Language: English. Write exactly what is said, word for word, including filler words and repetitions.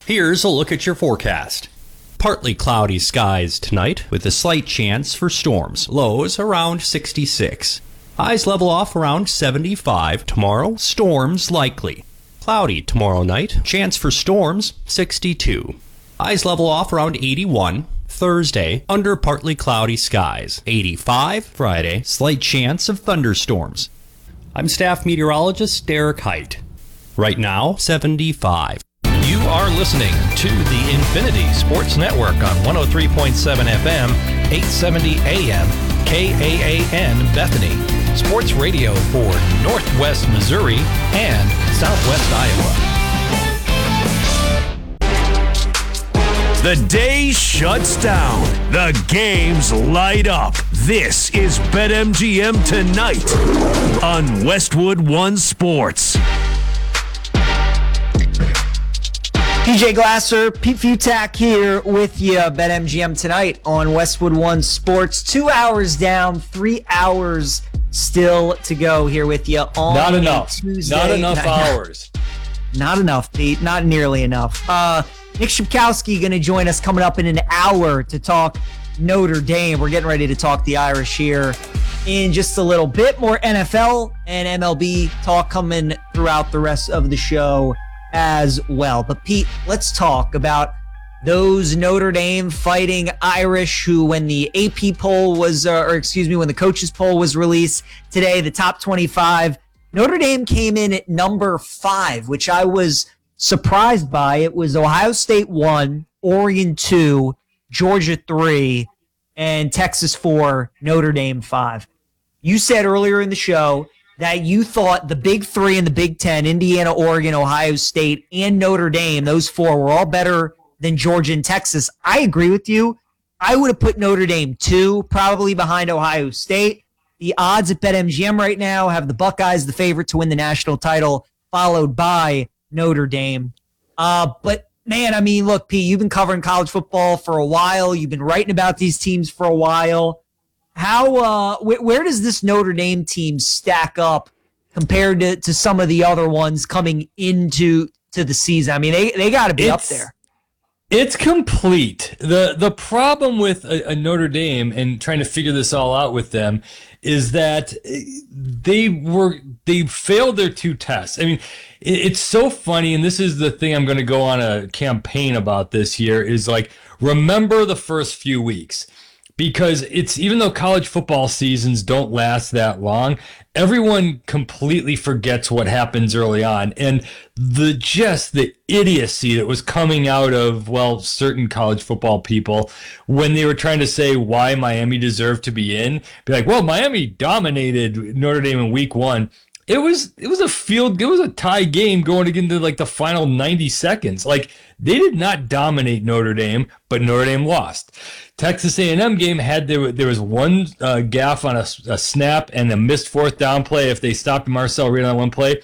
Here's a look at your forecast. Partly cloudy skies tonight with a slight chance for storms. Lows around sixty-six. Highs level off around seventy-five. Tomorrow, storms likely. Cloudy tomorrow night. Chance for storms, sixty-two. Highs level off around eighty-one. Thursday, under partly cloudy skies. eighty-five. Friday, slight chance of thunderstorms. I'm staff meteorologist Derek Height. Right now, seventy-five. You are listening to the Infinity Sports Network on one oh three point seven F M, eight seventy A M, K A A N Bethany. Sports radio for Northwest Missouri and Southwest Iowa. The day shuts down. The games light up. This is BetMGM Tonight on Westwood One Sports. P J Glasser, Pete Futak here with you. BetMGM Tonight on Westwood One Sports. Two hours down, three hours still to go here with you on Not enough. Tuesday. Not enough hours. Not enough, Pete. Not nearly enough. Uh, Nick Shipkowski going to join us coming up in an hour to talk Notre Dame. We're getting ready to talk the Irish here in just a little bit. More N F L and M L B talk coming throughout the rest of the show as well. But Pete, let's talk about those Notre Dame Fighting Irish who, when the A P poll was, uh, or excuse me, when the coaches poll was released today, the top twenty-five, Notre Dame came in at number five, which I was surprised by. It was Ohio State one, Oregon two, Georgia three, and Texas four, Notre Dame five. You said earlier in the show that you thought the big three in the Big Ten, Indiana, Oregon, Ohio State, and Notre Dame, those four were all better than Georgia and Texas. I agree with you. I would have put Notre Dame two, probably behind Ohio State. The odds at BetMGM right now have the Buckeyes the favorite to win the national title, followed by Notre Dame. Uh, but, man, I mean, look, Pete, you've been covering college football for a while. You've been writing about these teams for a while. How, uh, wh- where does this Notre Dame team stack up compared to, to some of the other ones coming into to the season? I mean, they, they got to be it's, up there. It's complete. The The problem with a, a Notre Dame and trying to figure this all out with them is that they were they failed their two tests. I mean, it, it's so funny, and this is the thing I'm going to go on a campaign about this year, is like, remember the first few weeks. Because it's, even though college football seasons don't last that long, everyone completely forgets what happens early on. And the just the idiocy that was coming out of, well, certain college football people when they were trying to say why Miami deserved to be in. Be like, well, Miami dominated Notre Dame in week one. It was it was a field, it was a tie game going into like the final ninety seconds. Like, they did not dominate Notre Dame, but Notre Dame lost. Texas A and M game had there, there was one uh, gaffe on a, a snap and a missed fourth down play. If they stopped Marcel Reed on one play,